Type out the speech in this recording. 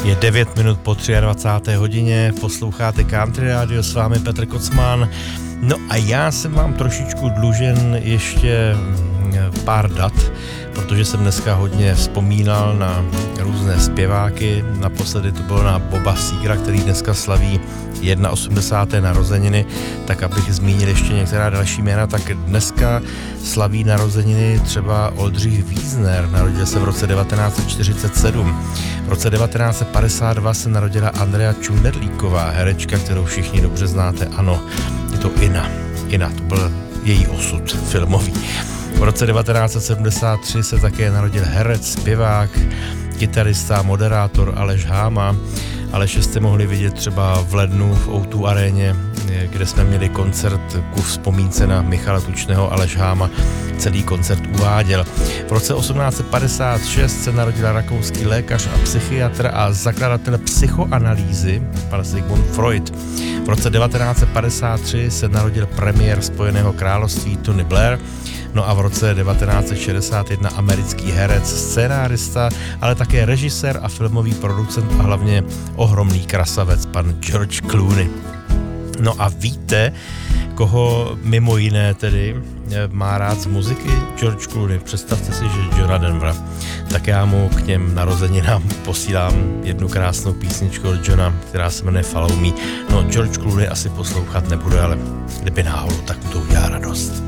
Je 9 minut po 23. hodině, posloucháte Country Radio, s vámi Petr Kocman. No a já jsem vám trošičku dlužen ještě pár dat, protože jsem dneska hodně vzpomínal na různé zpěváky. Naposledy to bylo na Boba Segera, který dneska slaví 81. narozeniny, tak abych zmínil ještě některá další jména, tak dneska slaví narozeniny třeba Oldřich Wiesner, narodil se v roce 1947. V roce 1952 se narodila Andrea Čunderlíková, herečka, kterou všichni dobře znáte, ano, je to Ina, to byl její osud filmový. V roce 1973 se také narodil herec, zpěvák, kytarista, moderátor Aleš Háma. Aleše jste mohli vidět třeba v lednu v O2 aréně, kde jsme měli koncert ku vzpomínce na Michala Tučného. Aleš Háma celý koncert uváděl. V roce 1856 se narodil rakouský lékař a psychiatr a zakladatel psychoanalýzy pan Sigmund Freud. V roce 1953 se narodil premiér Spojeného království Tony Blair. No a v roce 1961 americký herec, scénárista, ale také režisér a filmový producent a hlavně ohromný krasavec pan George Clooney. No a víte, koho mimo jiné tedy má rád z muziky? George Clooney. Představte si, že Johna Denvera. Tak já mu k těm narozeninám posílám jednu krásnou písničku od Johna, která se jmenuje Follow Me. No, George Clooney asi poslouchat nebude, ale kdyby náhodou, tak mu to udělá radost.